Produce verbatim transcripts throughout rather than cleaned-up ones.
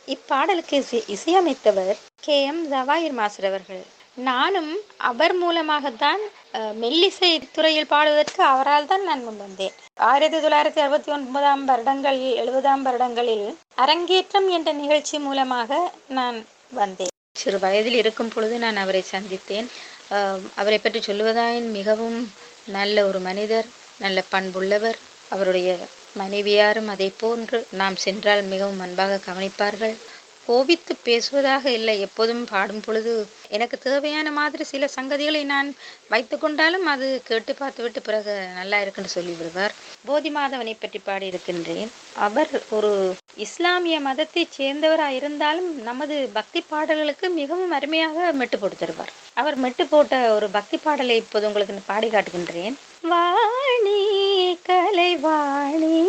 இப்பாடலுக்கு இசை இசையமைத்தவர் K M Jawahir master அவர்கள். நானும் அவர் மூலமாகத்தான் மெல்லிசை துறையில் பாடுவதற்கு அவரால் தான் நான் முன் வந்தேன். ஆயிரத்தி தொள்ளாயிரத்தி அறுபத்தி ஒன்பதாம் வருடங்களில் எழுபதாம் வருடங்களில் அரங்கேற்றம் என்ற நிகழ்ச்சி மூலமாக நான் வந்தேன். சிறு வயதில் இருக்கும் பொழுது நான் அவரை சந்தித்தேன். அவரை பற்றி சொல்லுவதாயின் மிகவும் நல்ல ஒரு மனிதர், நல்ல பண்புள்ளவர். அவருடைய மனைவியாரும் அதை போன்று நாம் சென்றால் மிகவும் அன்பாக கவனிப்பார்கள். கோபித்து பேசுவதாக இல்லை, எப்போதும் பாடும் பொழுது எனக்கு தேவையான மாதிரி சில சங்கதிகளை நான் வைத்து கொண்டாலும் அது கேட்டு பார்த்துவிட்டு பிறகு நல்லா இருக்குன்னு சொல்லி விடுவார். போதி மாதவனை பற்றி பாடியிருக்கின்றேன். அவர் ஒரு இஸ்லாமிய மதத்தை சேர்ந்தவராக இருந்தாலும் நமது பக்தி பாடல்களுக்கு மிகவும் அருமையாக மெட்டு போட்டு தருவார். அவர் மெட்டு போட்ட ஒரு பக்தி பாடலை இப்போது உங்களுக்கு பாடி காட்டுகின்றேன். வாணி கலைவாணி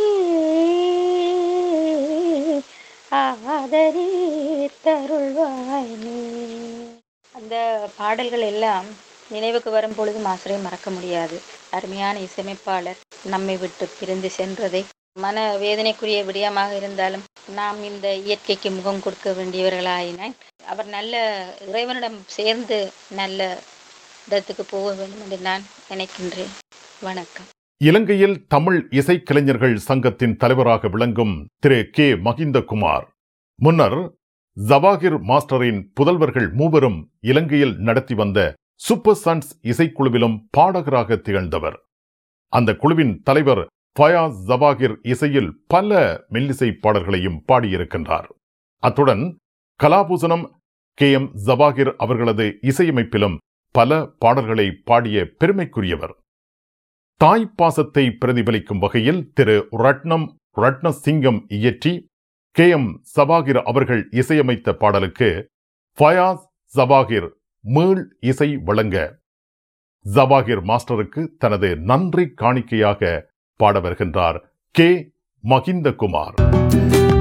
ஆதரி தருள்வாயினே. அந்த பாடல்கள் எல்லாம் நினைவுக்கு வரும் பொழுது மாஸ்டரை மறக்க முடியாது. அருமையான இசையமைப்பாளர் நம்மை விட்டு பிரிந்து சென்றதை மன வேதனைக்குரிய விடயமாக இருந்தாலும் நாம் இந்த இயற்கைக்கு முகம் கொடுக்க வேண்டியவர்களாயினால் அவர் நல்ல இறைவனிடம் சேர்ந்து நல்ல இடத்துக்கு போக வேண்டும் என்று நான் நினைக்கின்றேன். வணக்கம். இலங்கையில் தமிழ் இசைக்கலைஞர்கள் சங்கத்தின் தலைவராக விளங்கும் திரு கே மகிந்தகுமார் முன்னர் ஜவாஹிர் மாஸ்டரின் புதல்வர்கள் மூவரும் இலங்கையில் நடத்தி வந்த சூப்பர் சன்ஸ் இசைக்குழுவிலும் பாடகராக திகழ்ந்தவர். அந்த குழுவின் தலைவர் ஃபயாஸ் ஜவாஹிர் இசையில் பல மெல்லிசை பாடல்களையும் பாடியிருக்கின்றார். அத்துடன் கலாபூசணம் கே எம் ஜவாஹிர் அவர்களது இசையமைப்பிலும் பல பாடல்களை பாடிய பெருமைக்குரியவர். தாய் பாசத்தை பிரதிபலிக்கும் வகையில் திரு ரட்னம் ரட்னசிங்கம் இயற்றி கே எம் ஜவாஹிர் அவர்கள் இசையமைத்த பாடலுக்கு ஃபயாஸ் ஜவாஹிர் மீள் இசை வழங்க ஜவாஹிர் மாஸ்டருக்கு தனது நன்றி காணிக்கையாக பாட வருகின்றார் கே மகிந்தகுமார்.